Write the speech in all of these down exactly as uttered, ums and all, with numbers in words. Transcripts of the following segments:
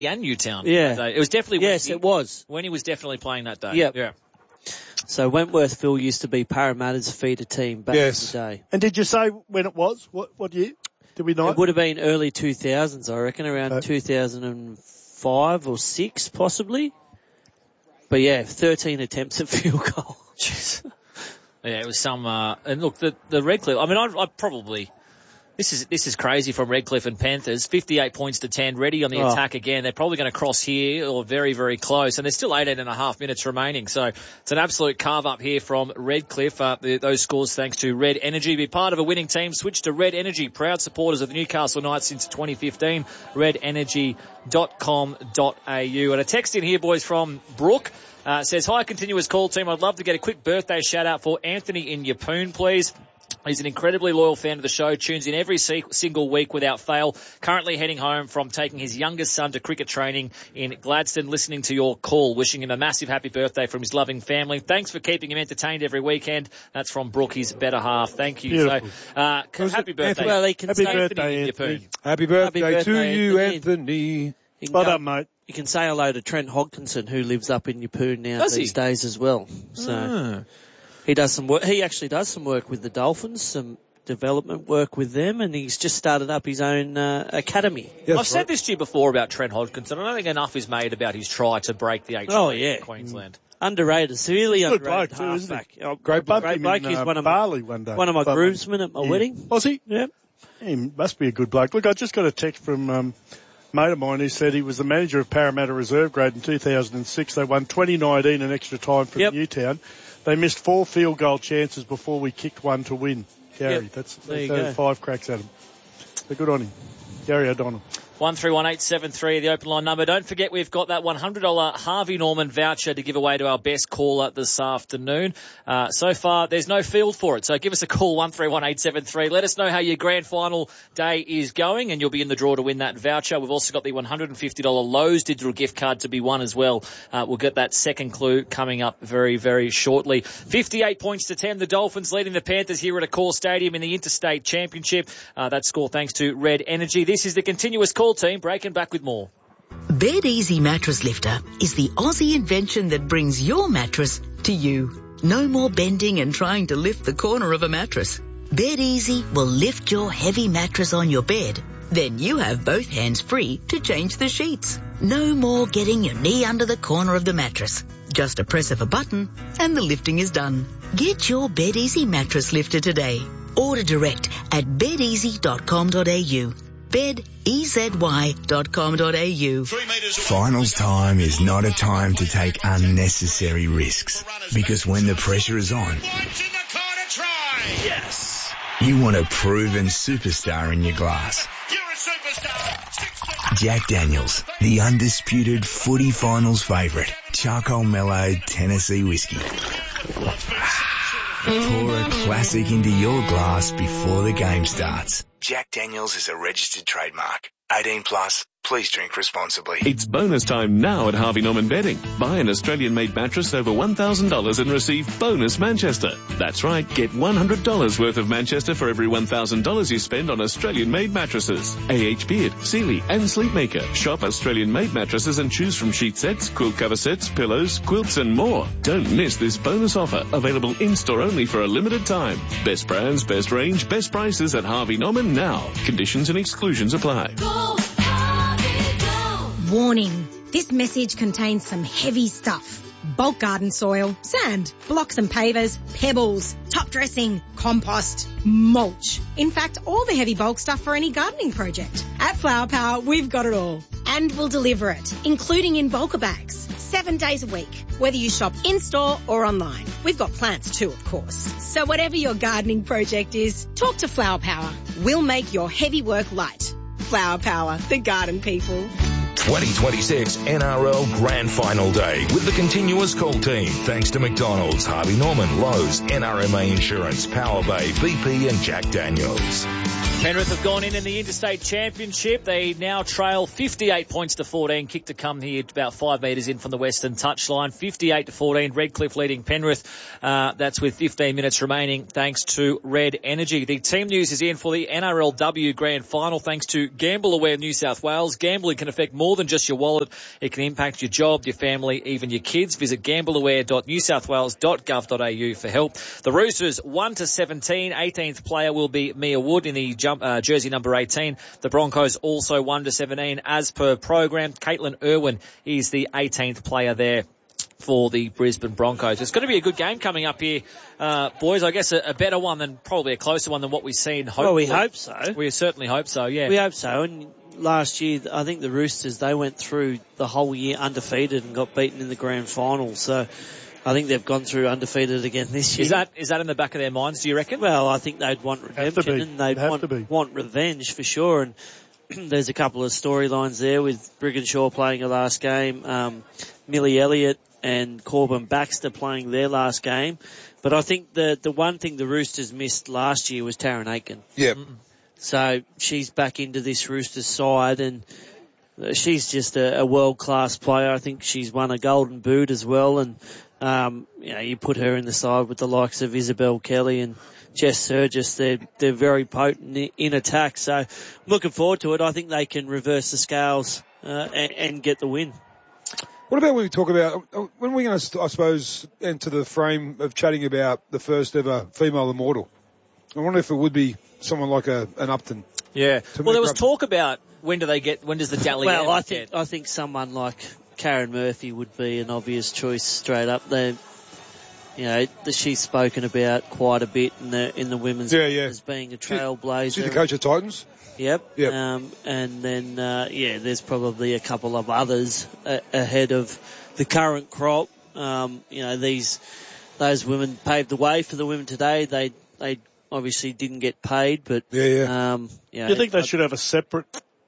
and Newtown. Yeah. That day. It was definitely Yes, when he, it was. when he was definitely playing that day. Yep. Yeah. So Wentworthville used to be Parramatta's feeder team back Yes. in the day. And did you say when it was? What what year? Did we know? It would have been early two thousands, I reckon, around Okay. two thousand five or six possibly. But yeah, thirteen attempts at field goal. Jeez. Yeah, it was some, uh, and look, the, the Redcliffe, I mean, I'd, I'd probably, this is, this is crazy from Redcliffe and Panthers, fifty-eight points to ten, ready on the Oh. attack again. They're probably going to cross here or very, very close, and there's still eighteen and a half minutes remaining, so it's an absolute carve up here from Redcliffe. Uh, the, those scores thanks to Red Energy. Be part of a winning team, switch to Red Energy, proud supporters of the Newcastle Knights since twenty fifteen, red energy dot com dot a u. And a text in here, boys, from Brooke. Uh, says, hi, continuous call team. I'd love to get a quick birthday shout out for Anthony in Yeppoon, please. He's an incredibly loyal fan of the show, tunes in every se- single week without fail. Currently heading home from taking his youngest son to cricket training in Gladstone, listening to your call. Wishing him a massive happy birthday from his loving family. Thanks for keeping him entertained every weekend. That's from Brooke, his better half. Thank you. Beautiful. So, uh, happy birthday. Well, he can Happy say birthday, in Anthony. Yeppoon. Happy birthday, Happy birthday, to you, Anthony. Anthony. He can Well go- done, mate. You can say hello to Trent Hodkinson, who lives up in Yeppoon now Does these he? days as well. So Ah. he does some work. He actually does some work with the Dolphins, some development work with them, and he's just started up his own uh, academy. Yes, I've said right. this to you before about Trent Hodkinson. I don't think enough is made about his try to break the H P Oh, yeah. in Queensland. Underrated, severely Good underrated bloke too, isn't halfback. he? Oh, Great bumped great him bloke. in, He's uh, one of my, Bali one day. one of my But- groomsmen at my Yeah. wedding. Was he? Yeah. He must be a good bloke. Look, I just got a text from um, a mate of mine who said he was the manager of Parramatta Reserve Grade in two thousand six. They won twenty nineteen in extra time from Yep. Newtown. They missed four field goal chances before we kicked one to win. Gary, Yep. that's There you they had go. five cracks at him. So good on him. Gary O'Donnell. one three one eight seven three, the open line number. Don't forget we've got that one hundred dollars Harvey Norman voucher to give away to our best caller this afternoon. Uh, so far, there's no field for it, so give us a call, one three one eight seven three. Let us know how your grand final day is going, and you'll be in the draw to win that voucher. We've also got the one hundred fifty dollars Lowe's digital gift card to be won as well. Uh, we'll get that second clue coming up very, very shortly. fifty-eight points to ten, the Dolphins leading the Panthers here at Accor Stadium in the Interstate Championship. Uh, that score thanks to Red Energy. This is the continuous call team, breaking back with more. Bed Easy Mattress Lifter is the Aussie invention that brings your mattress to you. No more bending and trying to lift the corner of a mattress. Bed Easy will lift your heavy mattress on your bed. Then you have both hands free to change the sheets. No more getting your knee under the corner of the mattress. Just a press of a button and the lifting is done. Get your Bed Easy mattress lifter today. Order direct at bed easy dot com dot a u. bed easy dot com dot a u. Finals time is not a time to take unnecessary risks, because when the pressure is on, yes, you want a proven superstar in your glass. Jack Daniels, the undisputed footy finals favourite, charcoal mellowed Tennessee whiskey. Pour a classic into your glass before the game starts. Jack Daniels is a registered trademark. eighteen plus. Please drink responsibly. It's bonus time now at Harvey Norman Bedding. Buy an Australian-made mattress over one thousand dollars and receive bonus Manchester. That's right, get one hundred dollars worth of Manchester for every one thousand dollars you spend on Australian-made mattresses. A H Beard, Sealy and Sleepmaker. Shop Australian-made mattresses and choose from sheet sets, quilt cover sets, pillows, quilts and more. Don't miss this bonus offer, available in-store only for a limited time. Best brands, best range, best prices at Harvey Norman now. Conditions and exclusions apply. Warning, this message contains some heavy stuff. Bulk garden soil, sand, blocks and pavers, pebbles, top dressing, compost, mulch. In fact, all the heavy bulk stuff for any gardening project. At Flower Power, we've got it all. And we'll deliver it, including in bulker bags, seven days a week, whether you shop in-store or online. We've got plants too, of course. So whatever your gardening project is, talk to Flower Power. We'll make your heavy work light. Flower Power, the garden people. twenty twenty-six N R L Grand Final Day with the continuous call team. Thanks to McDonald's, Harvey Norman, Lowe's, N R M A Insurance, Power Bay, B P and Jack Daniels. Penrith have gone in in the Interstate Championship. They now trail fifty-eight points to fourteen. Kick to come here about five metres in from the western touchline. fifty-eight to fourteen. Redcliffe leading Penrith. Uh, that's with fifteen minutes remaining thanks to Red Energy. The team news is in for the N R L W Grand Final thanks to Gamble Aware New South Wales. Gambling can affect more more than just your wallet. It can impact your job, your family, even your kids. Visit gamble aware dot new south wales dot gov dot a u for help. The Roosters one to seventeen. eighteenth player will be Mia Wood in the jump, uh, jersey number eighteen. The Broncos also one to seventeen as per program. Caitlin Irwin is the eighteenth player there for the Brisbane Broncos. It's going to be a good game coming up here, uh, boys. I guess a, a better one than, probably a closer one than what we've seen. Hopefully. Well, we hope so. We certainly hope so, yeah. We hope so. And last year, I think the Roosters, they went through the whole year undefeated and got beaten in the grand final. So I think they've gone through undefeated again this year. Is that is that in the back of their minds, do you reckon? Well, I think they'd want redemption and they'd want, want revenge for sure. And there's a couple of storylines there with Brigginshaw playing a last game, um, Millie Elliott and Corbin Baxter playing their last game. But I think the the one thing the Roosters missed last year was Taryn Aiken. Yep. So she's back into this Roosters side, and she's just a, a world-class player. I think she's won a Golden Boot as well, and um, you know, you put her in the side with the likes of Isabel Kelly and Jess Surgis. They're they're very potent in attack. So I'm looking forward to it. I think they can reverse the scales uh, and, and get the win. What about when we talk about, when are we going to, I suppose, enter the frame of chatting about the first ever female immortal? I wonder if it would be someone like a, an Upton. Yeah. Well, there was talk about when do they get, when does the Dally Well, I think, get? I think someone like Karen Murphy would be an obvious choice straight up. They, you know, she's spoken about quite a bit in the, in the women's yeah, yeah. as being a trailblazer. She's the coach of Titans? Yep. Yep. Um, and then, uh, yeah, there's probably a couple of others a- ahead of the current crop. Um, you know, these, those women paved the way for the women today. They, they obviously didn't get paid, but, yeah, yeah. um, you know, Do you think they I, should have a separate?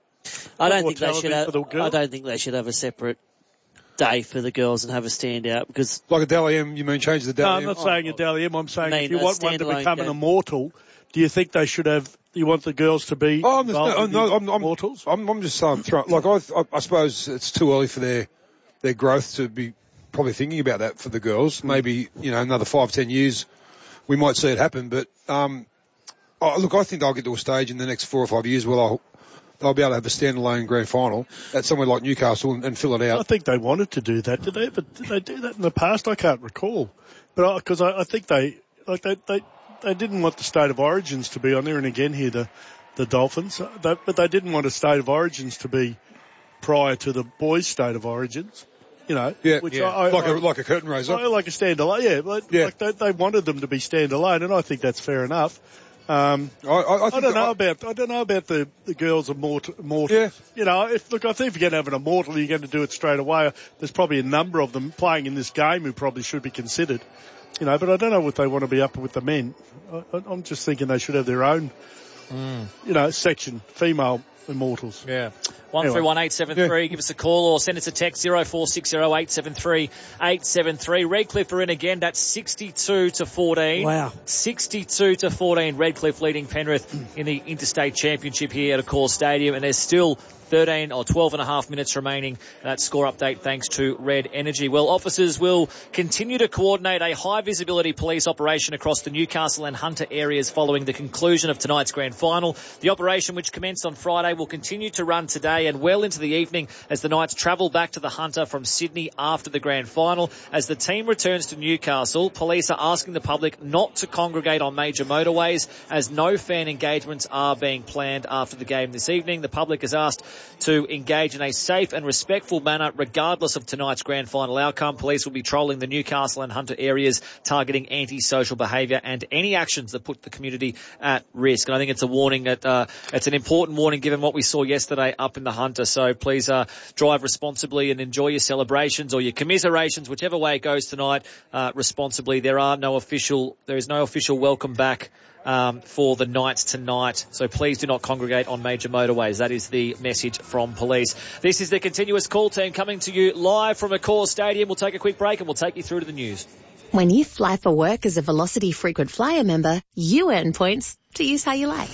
I don't think they should have, for the I don't think they should have a separate day for the girls and have a standout because. Like a Dally M, you mean change the Dally No, M? I'm not saying a Dally M. I'm saying I mean, if you a want one to become game. an immortal, do you think they should have, you want the girls to be Oh, I'm just, involved no, in no, the I'm, I'm, immortals? I'm, I'm just um, throwing, like, I, I, I suppose it's too early for their, their growth to be probably thinking about that for the girls. Maybe, you know, another five, ten years, we might see it happen. But, um, oh, look, I think they'll get to a stage in the next four or five years where they'll, they'll be able to have a standalone grand final at somewhere like Newcastle and, and fill it out. I think they wanted to do that. Did they ever, did they do that in the past? I can't recall. But because I, I, I think they, like they, they, they didn't want the State of Origins to be on there, and again here the, the Dolphins, they, but they didn't want a State of Origins to be prior to the boys' State of Origins. You know, yeah, which yeah. I, like I, a like a curtain raiser, I, like a standalone. Yeah, like, yeah. like they, they wanted them to be standalone, and I think that's fair enough. Um, I, I, I, think I don't know I, about I don't know about the, the girls immortal. immortal. Yeah. You know, if look, I think if you're going to have an immortal, you're going to do it straight away. There's probably a number of them playing in this game who probably should be considered. You know, but I don't know if they want to be up with the men. I, I'm just thinking they should have their own, mm. you know, section, female immortals. Yeah. One anyway. three one eight seven three. Yeah. Give us a call or send us a text zero four six zero eight seven three eight seven three. Redcliffe are in again. That's sixty-two to fourteen. Wow. sixty-two to fourteen. Redcliffe leading Penrith in the Interstate Championship here at Accor Stadium, and there's still thirteen or twelve and a half minutes remaining. That score update thanks to Red Energy. Well, officers will continue to coordinate a high visibility police operation across the Newcastle and Hunter areas following the conclusion of tonight's grand final. The operation, which commenced on Friday, will continue to run today and well into the evening as the Knights travel back to the Hunter from Sydney after the grand final. As the team returns to Newcastle, police are asking the public not to congregate on major motorways as no fan engagements are being planned after the game this evening. The public is asked to engage in a safe and respectful manner regardless of tonight's grand final outcome. Police will be trolling the Newcastle and Hunter areas, targeting anti-social behaviour and any actions that put the community at risk. And I think it's a warning that uh, it's an important warning given what we saw yesterday up in the Hunter. So please uh, drive responsibly and enjoy your celebrations or your commiserations, whichever way it goes tonight, uh, responsibly. There are no official, there is no official welcome back Um, for the Knights tonight. So please do not congregate on major motorways. That is the message from police. This is the continuous call team coming to you live from Accor Stadium. We'll take a quick break and we'll take you through to the news. When you fly for work as a Velocity Frequent Flyer member, you earn points to use how you like.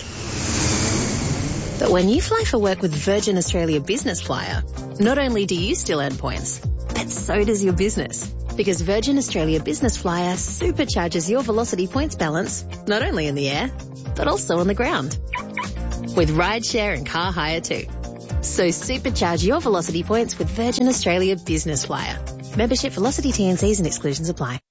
But when you fly for work with Virgin Australia Business Flyer, not only do you still earn points, but so does your business. Because Virgin Australia Business Flyer supercharges your Velocity points balance, not only in the air, but also on the ground. With rideshare and car hire too. So supercharge your Velocity points with Virgin Australia Business Flyer. Membership, Velocity T and Cs and exclusions apply.